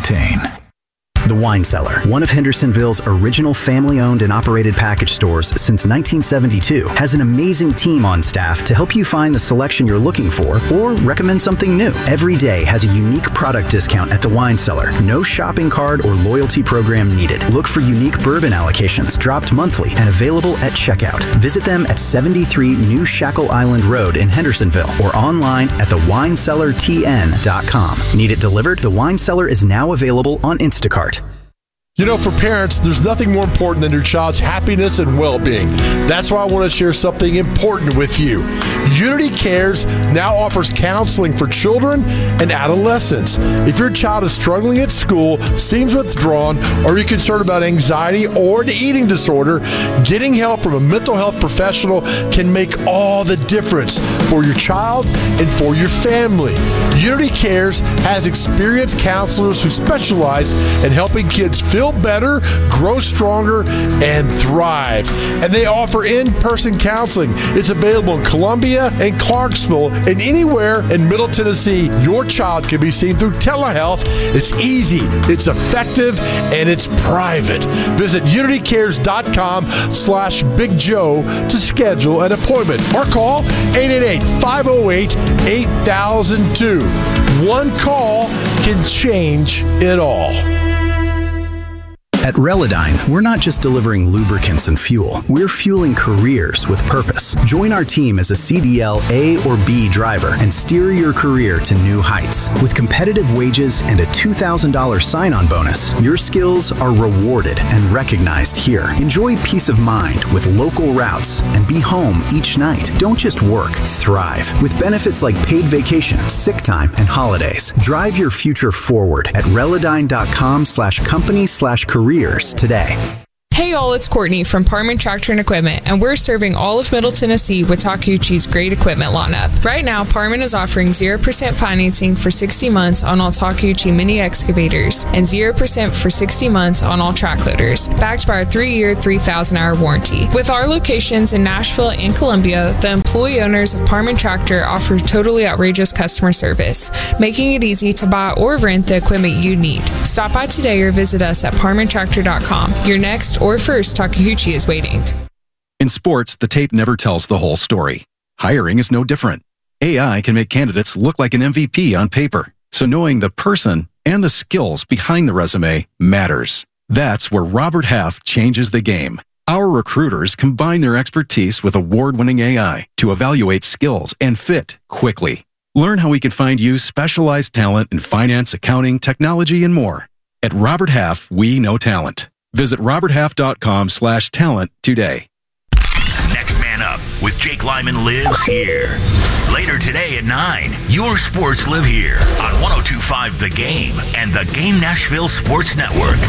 The Wine Cellar, one of Hendersonville's original family-owned and operated package stores since nineteen seventy-two, has an amazing team on staff to help you find the selection you're looking for or recommend something new. Every day has a unique product discount at the Wine Cellar. No shopping card or loyalty program needed. Look for unique bourbon allocations dropped monthly and available at checkout. Visit them at seventy-three New Shackle Island Road in Hendersonville or online at the wine cellar t n dot com. Need it delivered? The Wine Cellar is now available on Instacart. You know, for parents, there's nothing more important than your child's happiness and well-being. That's why I want to share something important with you. Unity Cares now offers counseling for children and adolescents. If your child is struggling at school, seems withdrawn, or you're concerned about anxiety or an eating disorder, getting help from a mental health professional can make all the difference for your child and for your family. Unity Cares has experienced counselors who specialize in helping kids feel better, grow stronger, and thrive. And they offer in-person counseling. It's available in Columbia and Clarksville and anywhere in Middle Tennessee. Your child can be seen through telehealth. It's easy, it's effective, and it's private. Visit unitycares.com slash Big Joe to schedule an appointment or call eight eight eight, five oh eight, eight thousand two. One call can change it all. At Relodyne, we're not just delivering lubricants and fuel. We're fueling careers with purpose. Join our team as a C D L A or B driver and steer your career to new heights. With competitive wages and a two thousand dollars sign-on bonus, your skills are rewarded and recognized here. Enjoy peace of mind with local routes and be home each night. Don't just work, thrive. With benefits like paid vacation, sick time, and holidays. Drive your future forward at relodyne.com slash company slash career today. Hey all, it's Courtney from Parman Tractor and Equipment, and we're serving all of Middle Tennessee with Takeuchi's great equipment lineup. Right now, Parman is offering zero percent financing for sixty months on all Takeuchi mini excavators and zero percent for sixty months on all track loaders, backed by our three-year, three thousand hour warranty. With our locations in Nashville and Columbia, the employee owners of Parman Tractor offer totally outrageous customer service, making it easy to buy or rent the equipment you need. Stop by today or visit us at parman tractor dot com. Your next or first Takeuchi is waiting. In sports, the tape never tells the whole story. Hiring is no different. A I can make candidates look like an M V P on paper, so knowing the person and the skills behind the resume matters. That's where Robert Half changes the game. Our recruiters combine their expertise with award-winning A I to evaluate skills and fit quickly. Learn how we can find you specialized talent in finance, accounting, technology, and more. At Robert Half, we know talent. Visit roberthalf.com slash talent today. Next Man Up with Jake Lyman lives here. Later today at nine, your sports live here on one oh two five The Game and the Game Nashville Sports Network.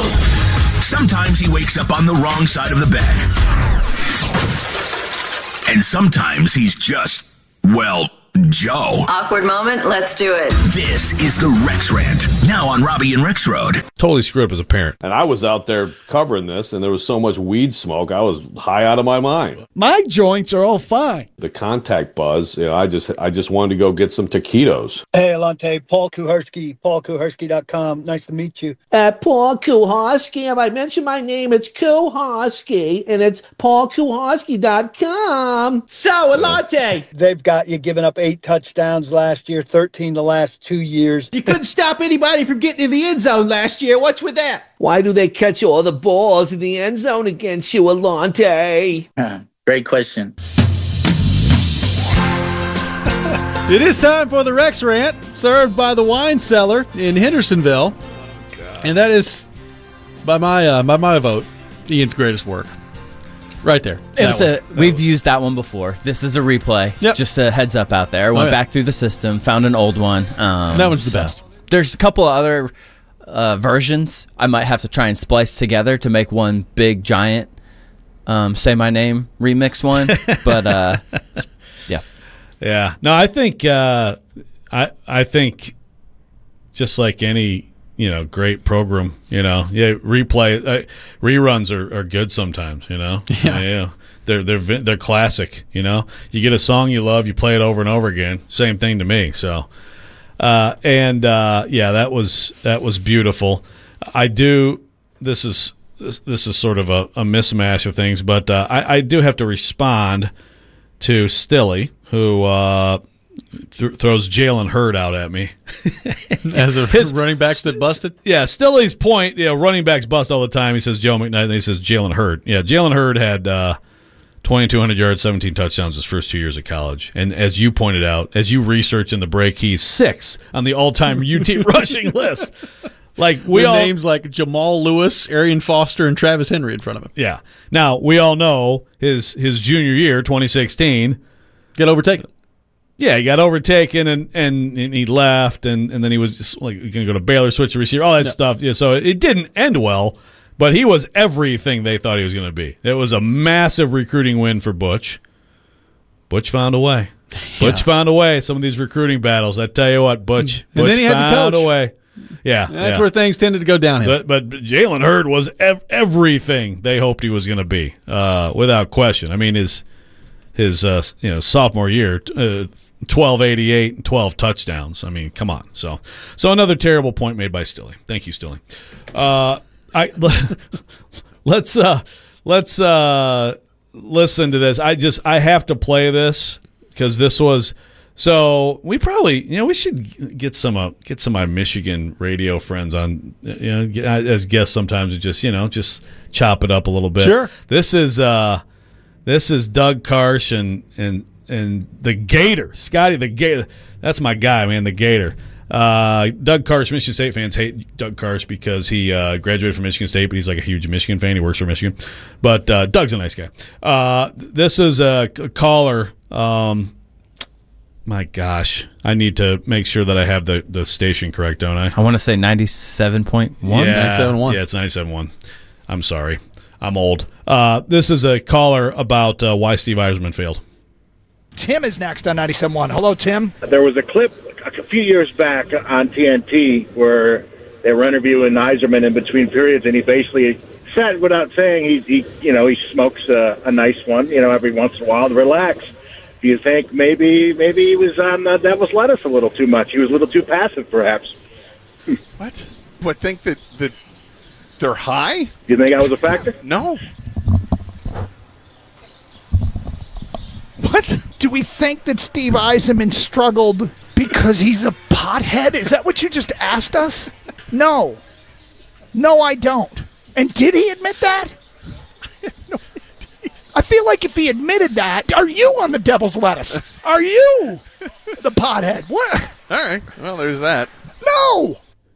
Sometimes he wakes up on the wrong side of the bed. And sometimes he's just, well, Joe. Awkward moment. Let's do it. This is the Rex Rant, now on Robbie and Rex Road. Totally screwed up as a parent. And I was out there covering this, and there was so much weed smoke, I was high out of my mind. My joints are all fine. The contact buzz, you know, I just I just wanted to go get some taquitos. Hey, Alante, Paul Kuharsky, paul kuharsky dot com. Nice to meet you. Uh, Paul Kuharsky. If I mention my name, it's Kuharsky, and it's paul kuharsky dot com. So, Alante. They've got you giving up eight touchdowns last year, thirteen the last two years. You couldn't stop anybody from getting in the end zone last year. What's with that? Why do they catch all the balls in the end zone against you, Alante? Uh, great question. It is time for the Rex Rant, served by the Wine Cellar in Hendersonville. And that is, by my uh, by my vote, Ian's greatest work. Right there. It's a, we've one. used that one before. This is a replay. Yep. Just a heads up out there. Went oh, yeah. back through the system, found an old one. Um, that one's the so best. There's a couple of other uh, versions I might have to try and splice together to make one big, giant um, Say My Name remix one. But, uh, yeah. Yeah. No, I think, uh, I, I think just like any... you know, great program, you know, yeah, replay, uh, reruns are, are good sometimes, you know, yeah. yeah, they're, they're, they're classic, you know, you get a song you love, you play it over and over again, same thing to me. So, uh, and, uh, yeah, that was, that was beautiful. I do, this is, this, this is sort of a, a mismatch of things, but, uh, I, I do have to respond to Stilly, who, uh, Th- throws Jalen Hurd out at me. As a His, running backs that busted? Yeah, Stilly's point, you know, running backs bust all the time. He says Joe McKnight, and he says Jalen Hurd. Yeah, Jalen Hurd had uh, twenty-two hundred yards, seventeen touchdowns his first two years of college. And as you pointed out, as you researched in the break, he's six on the all-time U T rushing list. Like we With all names like Jamal Lewis, Arian Foster, and Travis Henry in front of him. Yeah. Now, we all know his his junior year, twenty sixteen. Get overtaken. Yeah, he got overtaken and, and, and he left, and, and then he was just like going to go to Baylor, switch the receiver, all that yeah. stuff. Yeah, so it didn't end well, but he was everything they thought he was going to be. It was a massive recruiting win for Butch. Butch found a way. Yeah. Butch found a way. Some of these recruiting battles, I tell you what, Butch, and Butch then he had found to coach. a way. Yeah, that's yeah. where things tended to go downhill. But, but Jalen Hurd was ev- everything they hoped he was going to be, uh, without question. I mean, his his uh, you know sophomore year. Uh, twelve eighty-eight and twelve touchdowns. I mean, come on. So, so another terrible point made by Stilly. Thank you, Stilly. Uh, I let's uh, let's uh, listen to this. I just I have to play this because this was so. We probably you know we should get some uh, get some of my Michigan radio friends on you know get, as guests sometimes and just you know just chop it up a little bit. Sure. This is uh, this is Doug Karsh and and. And the Gator, Scotty the Gator, that's my guy, man, the Gator. Uh, Doug Karsh, Michigan State fans hate Doug Karsh because he uh, graduated from Michigan State, but he's like a huge Michigan fan. He works for Michigan. But uh, Doug's a nice guy. Uh, this is a caller. Um, my gosh, I need to make sure that I have the, the station correct, don't I? I want to say ninety-seven point one. Yeah, ninety-seven point one. Yeah, it's ninety-seven point one. I'm sorry. I'm old. Uh, this is a caller about uh, why Steve Yzerman failed. Tim is next on ninety-seven point one. Hello, Tim. There was a clip a few years back on T N T where they were interviewing Yzerman in between periods, and he basically said, without saying, he, he you know, he smokes a, a nice one, you know, every once in a while to relax. Do you think maybe maybe he was on uh, Devil's Lettuce a little too much? He was a little too passive, perhaps. What? What, think that, that they're high? Do you think that was a factor? No. What? Do we think that Steve Yzerman struggled because he's a pothead? Is that what you just asked us? No. No, I don't. And did he admit that? No. I feel like if he admitted that, are you on the Devil's Lettuce? Are you the pothead? What? All right. Well, there's that. No.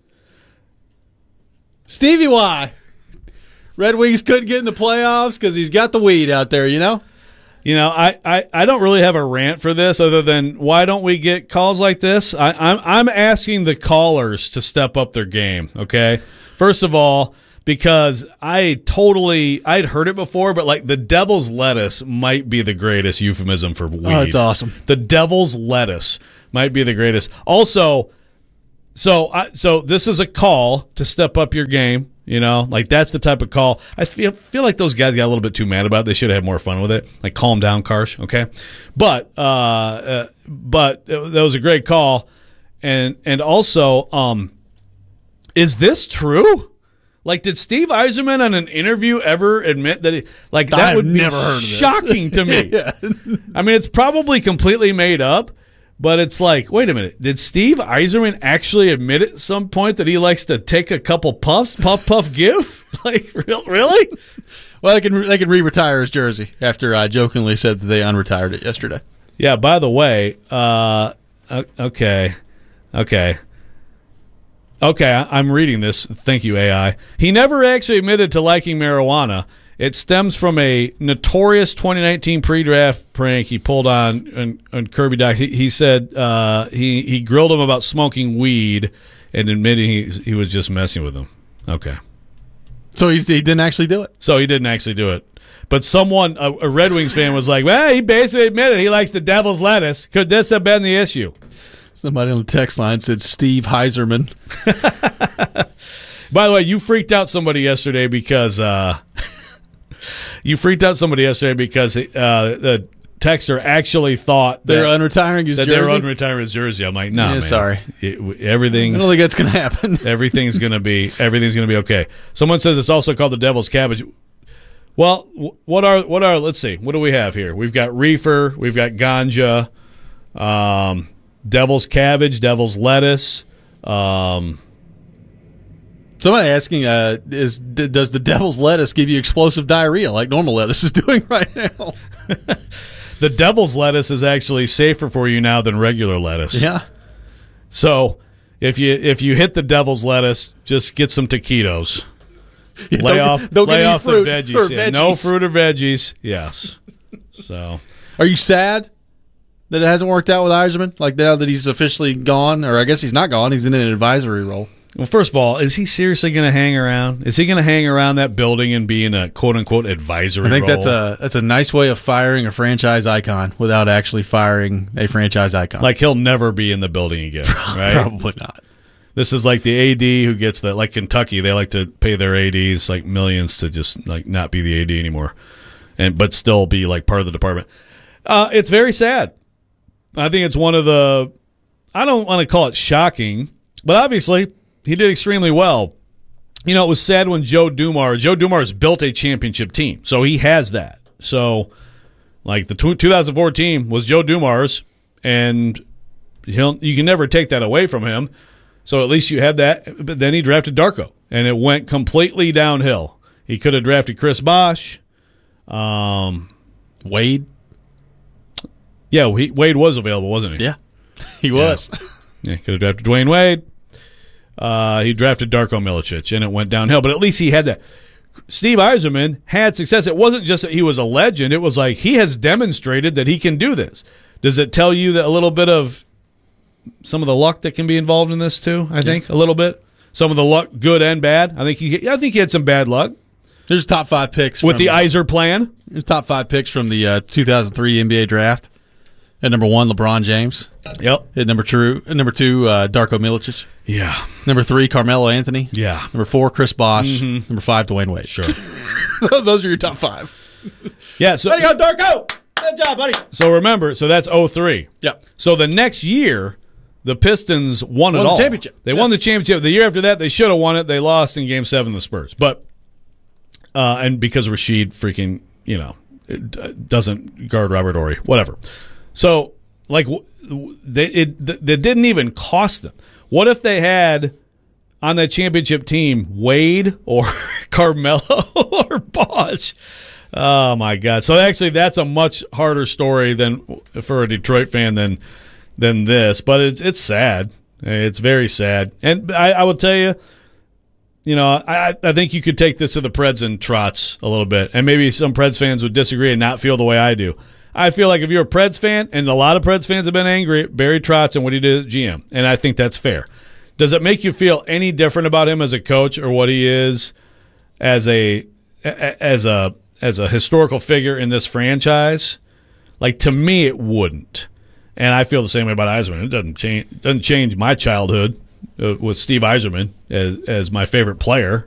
Stevie Y. Red Wings couldn't get in the playoffs because he's got the weed out there, you know? You know, I, I, I don't really have a rant for this other than why don't we get calls like this? I, I'm I'm asking the callers to step up their game, okay? First of all, because I totally I'd heard it before, but like the devil's lettuce might be the greatest euphemism for weed. Oh, it's awesome. The devil's lettuce might be the greatest. Also, so I, so this is a call to step up your game. You know, like that's the type of call. I feel feel like those guys got a little bit too mad about it. They should have had more fun with it. Like, calm down, Karsh. Okay, but uh, uh but it, that was a great call, and and also, um, is this true? Like, did Steve Yzerman on an interview ever admit that? He, like, that I've would be never heard of this. shocking to me. Yeah. I mean, it's probably completely made up. But it's like, wait a minute. Did Steve Yzerman actually admit at some point that he likes to take a couple puffs, puff, puff, give? Like, really? Well, they can they can re-retire his jersey after I jokingly said that they unretired it yesterday. Yeah. By the way, uh, okay, okay, okay. I'm reading this. Thank you, A I. He never actually admitted to liking marijuana. It stems from a notorious twenty nineteen pre-draft prank he pulled on on, on Kirby Doc. He, he said uh, he he grilled him about smoking weed and admitting he he was just messing with him. Okay, so he's, he didn't actually do it. So he didn't actually do it. But someone, a, a Red Wings fan, was like, "Well, he basically admitted he likes the devil's lettuce. Could this have been the issue?" Somebody on the text line said Steve Yzerman. By the way, you freaked out somebody yesterday because. Uh, You freaked out somebody yesterday because uh, the texter actually thought that they were unretiring his that jersey. They were unretiring his jersey. I'm like, no, yeah, man. Sorry, it, everything's. I don't think that's going to happen. everything's going to be everything's going to be okay. Someone says it's also called the devil's cabbage. Well, what are what are? Let's see. What do we have here? We've got reefer. We've got ganja. Um, devil's cabbage. Devil's lettuce. Um, Somebody asking, uh, is d- does the devil's lettuce give you explosive diarrhea like normal lettuce is doing right now? The devil's lettuce is actually safer for you now than regular lettuce. Yeah. So if you if you hit the devil's lettuce, just get some taquitos. Yeah, lay don't off, get, don't lay get off fruit the veggies. or Yeah, veggies. no fruit or veggies. Yes. So, are you sad that it hasn't worked out with Yzerman? Like now that he's officially gone, or I guess he's not gone. He's in an advisory role. Well, first of all, is he seriously going to hang around? Is he going to hang around that building and be in a quote unquote advisory I think role? that's a that's a nice way of firing a franchise icon without actually firing a franchise icon. Like he'll never be in the building again, right? Probably not. This is like the A D who gets that. Like Kentucky, they like to pay their A Ds like millions to just like not be the A D anymore, and but still be like part of the department. Uh, it's very sad. I think it's one of the. I don't want to call it shocking, but obviously. He did extremely well. You know, it was sad when Joe Dumars, Joe Dumars built a championship team, so he has that. So, like the two thousand four team was Joe Dumars, and he'll, you can never take that away from him. So at least you had that. But then he drafted Darko, and it went completely downhill. He could have drafted Chris Bosh, um, Wade. Yeah, he, Wade was available, wasn't he? Yeah, he was. Yeah, yeah could have drafted Dwayne Wade. Uh, he drafted Darko Milicic, and it went downhill. But at least he had that. Steve Yzerman had success. It wasn't just that he was a legend. It was like he has demonstrated that he can do this. Does it tell you that a little bit of some of the luck that can be involved in this too? I think yeah. a little bit. Some of the luck, good and bad. I think he. I think he had some bad luck. There's top five picks with from, the Yzer plan. There's top five picks from the uh, two thousand three N B A draft. At number one, LeBron James. Yep. At number two, at number two, uh, Darko Milicic. Yeah. Number three, Carmelo Anthony. Yeah. Number four, Chris Bosh. Mm-hmm. Number five, Dwayne Wade. Sure. Those are your top five. Yeah. So there you go, Darko. Good job, buddy. So remember, so that's oh three. Yeah. So the next year, the Pistons won, won it the all. Championship. They yeah. won the championship. The year after that, they should have won it. They lost in Game Seven, the Spurs. But uh, and because Rasheed freaking, you know, it doesn't guard Robert Horry, whatever. So. Like, they, it, it didn't even cost them. What if they had on that championship team Wade or Carmelo or Bosh? Oh, my God. So, actually, that's a much harder story than for a Detroit fan than than this. But it's, it's sad. It's very sad. And I, I will tell you, you know, I, I think you could take this to the Preds and Trotz a little bit. And maybe some Preds fans would disagree and not feel the way I do. I feel like if you're a Preds fan, and a lot of Preds fans have been angry at Barry Trotz and what he did at G M, and I think that's fair. Does it make you feel any different about him as a coach or what he is as a as a as a historical figure in this franchise, like to me it wouldn't. And I feel the same way about Yzerman. It doesn't change doesn't change my childhood uh, with Steve Yzerman as as my favorite player.